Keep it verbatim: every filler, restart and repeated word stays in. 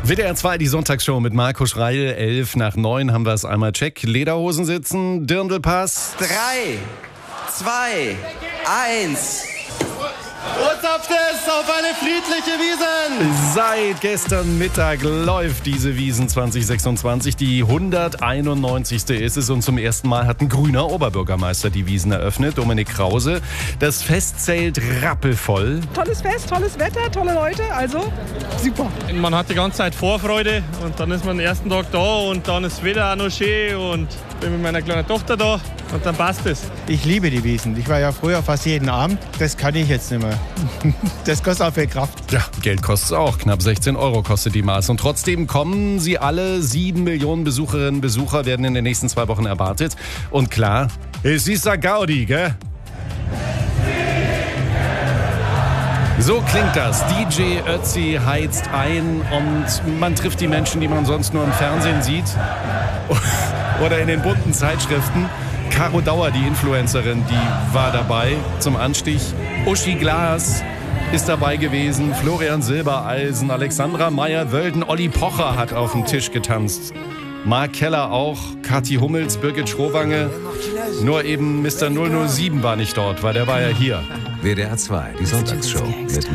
W D R zwei, die Sonntagsshow mit Marco Schreil. elf nach neun haben wir es einmal. Check. Lederhosen sitzen, Dirndlpass. Drei, zwei, eins. Urzapft es auf eine friedliche Wiesn! Seit gestern Mittag läuft diese Wiesn zwanzig sechsundzwanzig. Die hunderteinundneunzigste ist es und zum ersten Mal hat ein grüner Oberbürgermeister die Wiesn eröffnet, Dominik Krause. Das Festzelt rappelvoll. Tolles Fest, tolles Wetter, tolle Leute, also super. Man hat die ganze Zeit Vorfreude und dann ist man den ersten Tag da und dann ist das Wetter auch noch schön und bin mit meiner kleinen Tochter da und dann passt es. Ich liebe die Wiesn. Ich war ja früher fast jeden Abend. Das kann ich jetzt nicht mehr. Das kostet auch viel Kraft. Ja, Geld kostet es auch. Knapp sechzehn Euro kostet die Maß. Und trotzdem kommen sie alle. Sieben Millionen Besucherinnen und Besucher werden in den nächsten zwei Wochen erwartet. Und klar, es ist ein Gaudi, gell? So klingt das. D J Ötzi heizt ein und man trifft die Menschen, die man sonst nur im Fernsehen sieht oder in den bunten Zeitschriften. Caro Dauer, die Influencerin, die war dabei zum Anstich. Uschi Glas ist dabei gewesen. Florian Silbereisen, Alexandra Meyer-Wölden, Olli Pocher hat auf dem Tisch getanzt. Mark Keller auch, Kathi Hummels, Birgit Schrowange. Nur eben Mister null null sieben war nicht dort, weil der war ja hier. W D R zwei, die Sonntagsshow mit